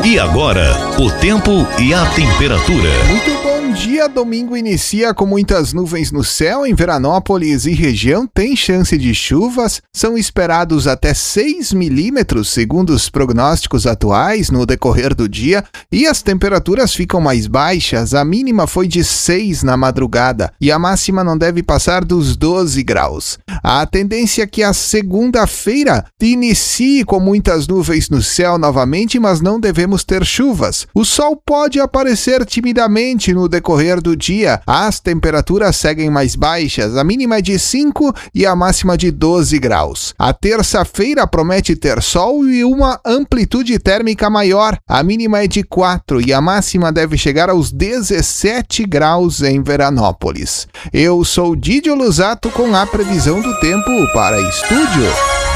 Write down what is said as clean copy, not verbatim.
E agora, o tempo e a temperatura. Muito bom dia, domingo inicia com muitas nuvens no céu. Em Veranópolis e região tem chance de chuvas, são esperados até 6 milímetros, segundo os prognósticos atuais, no decorrer do dia, e as temperaturas ficam mais baixas. A mínima foi de 6 na madrugada e a máxima não deve passar dos 12 graus. A tendência é que a segunda-feira inicie com muitas nuvens no céu novamente, mas não devemos ter chuvas. O sol pode aparecer timidamente no decorrer do dia. As temperaturas seguem mais baixas, a mínima é de 5 e a máxima de 12 graus. A terça-feira promete ter sol e uma amplitude térmica maior. A mínima é de 4 e a máxima deve chegar aos 17 graus em Veranópolis. Eu sou Didio Lusato com a previsão do tempo para Estúdio.